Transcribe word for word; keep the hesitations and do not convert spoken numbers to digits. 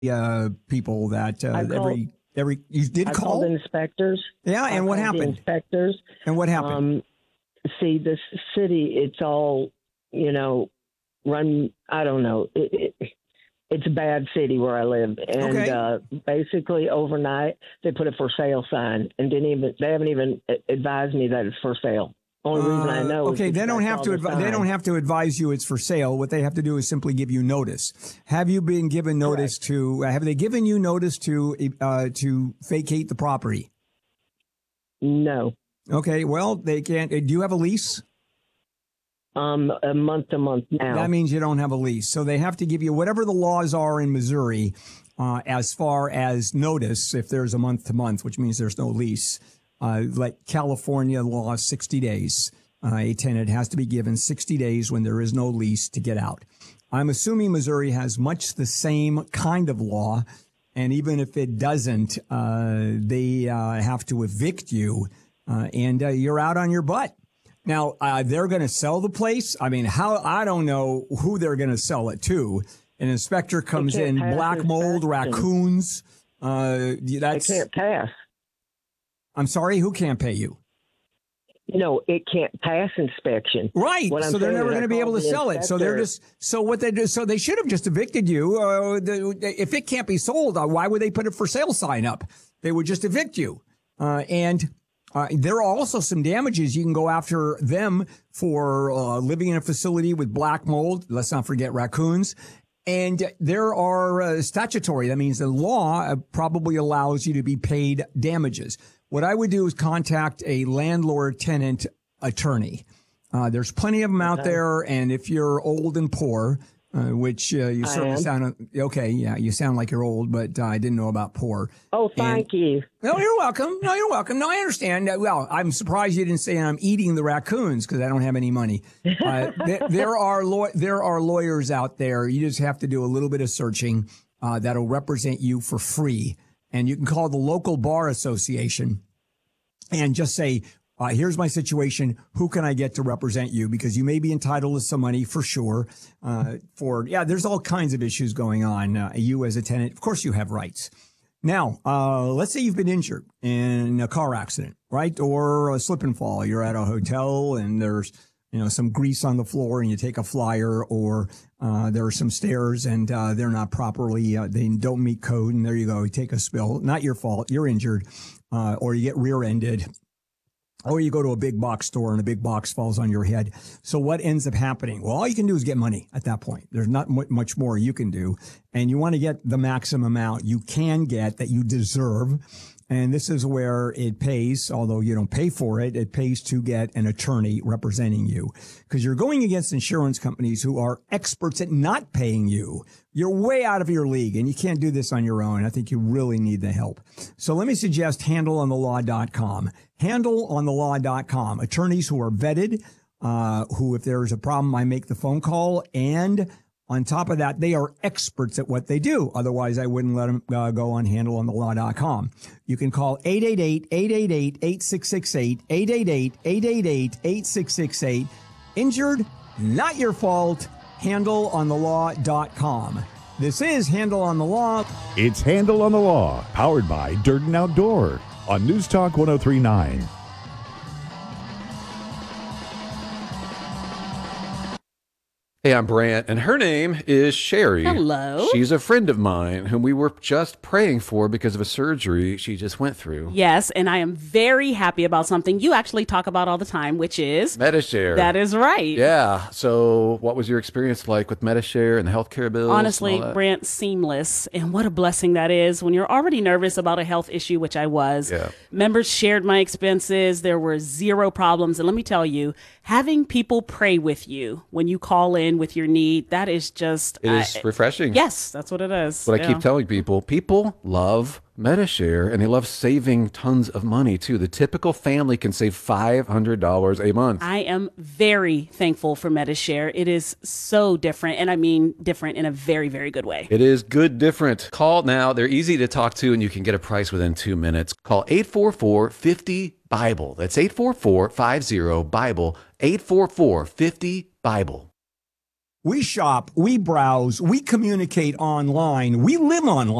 uh, people that uh, called, every every you did I call called inspectors. Yeah, and I what happened? The inspectors. And what happened? Um, see, this city, it's all, you know, run. I don't know. It, it, it's a bad city where I live, and Okay. uh, basically overnight they put a for sale sign, and didn't even. They haven't even advised me that it's for sale. Only reason I know. Uh, okay, is they don't I have saw to. the Advi- they sign. don't have to advise you it's for sale. What they have to do is simply give you notice. Have you been given notice Correct. to? Uh, have they given you notice to uh, to vacate the property? No. Okay. Well, they can't. Do you have a lease? Um, a month to month now. That means you don't have a lease. So they have to give you whatever the laws are in Missouri uh, as far as notice if there's a month to month, which means there's no lease. Uh, like California law, sixty days. Uh, a tenant has to be given sixty days when there is no lease to get out. I'm assuming Missouri has much the same kind of law. And even if it doesn't, uh, they uh, have to evict you uh, and uh, you're out on your butt. Now, uh, they're going to sell the place. I mean, how I don't know who they're going to sell it to. An inspector comes in, black mold, raccoons. Uh, that's, it can't pass. I'm sorry, who can't pay you? No, it can't pass inspection. Right. What so I'm they're never is going to I be able to called the sell it. So they're inspector. just, so what they do, so they should have just evicted you. Uh, the, if it can't be sold, uh, why would they put a for sale sign up? They would just evict you. Uh, and uh, there are also some damages. You can go after them for uh, living in a facility with black mold. Let's not forget raccoons. And there are uh, statutory. That means the law uh, probably allows you to be paid damages. What I would do is contact a landlord-tenant attorney. Uh, there's plenty of them out Okay. there, and if you're old and poor, uh, which uh, you I certainly am. sound okay, yeah, you sound like you're old, but uh, I didn't know about poor. Oh, thank you. No, you're welcome. No, you're welcome. No, I understand. Uh, Well, I'm surprised you didn't say I'm eating the raccoons because I don't have any money. Uh, there, there are law- there are lawyers out there. You just have to do a little bit of searching uh, that'll represent you for free, and you can call the local bar association and just say, uh, here's my situation. Who can I get to represent you? Because you may be entitled to some money for sure. Uh, for, yeah, there's all kinds of issues going on. Uh, you as a tenant, of course you have rights. Now, uh, let's say you've been injured in a car accident, right? Or a slip and fall. You're at a hotel and there's, you know, some grease on the floor and you take a flyer, or uh, there are some stairs and uh, they're not properly, uh, they don't meet code. And there you go. You take a spill. Not your fault. You're injured. Uh, or you get rear-ended. Or you go to a big box store and a big box falls on your head. So what ends up happening? Well, all you can do is get money at that point. There's not mu- much more you can do. And you want to get the maximum amount you can get that you deserve. And this is where it pays, although you don't pay for it, it pays to get an attorney representing you. Because you're going against insurance companies who are experts at not paying you. You're way out of your league, and you can't do this on your own. I think you really need the help. So let me suggest handle on the law dot com. handle on the law dot com. Attorneys who are vetted, uh, who, if there's a problem, I make the phone call, and on top of that, they are experts at what they do. Otherwise, I wouldn't let them uh, go on handle on the law dot com. You can call eight eight eight, eight eight eight, eight six six eight, eight eight eight, eight eight eight, eight six six eight. Injured? Not your fault. handle on the law dot com. This is Handle on the Law. It's Handle on the Law, powered by Durden Outdoor on News Talk one oh three point nine. Hey, I'm Brant, and her name is Sherry. Hello. She's a friend of mine whom we were just praying for because of a surgery she just went through. Yes, and I am very happy about something you actually talk about all the time, which is Metashare. That is right. Yeah. So what was your experience like with Metashare and the healthcare bills? Honestly, and all that? Brant, seamless. And what a blessing that is when you're already nervous about a health issue, which I was. Yeah. Members shared my expenses. There were zero problems. And let me tell you, having people pray with you when you call in with your need, that is just... It is I- refreshing. Yes, that's what it is. What I Yeah. keep telling people, people love Metashare, and they love saving tons of money, too. The typical family can save five hundred dollars a month. I am very thankful for Metashare. It is so different, and I mean different in a very, very good way. It is good different. Call now. They're easy to talk to, and you can get a price within two minutes. Call eight four four, five zero, BIBLE. That's eight four four, five zero, BIBLE, eight four four, five zero, BIBLE. We shop, we browse, we communicate online, we live online.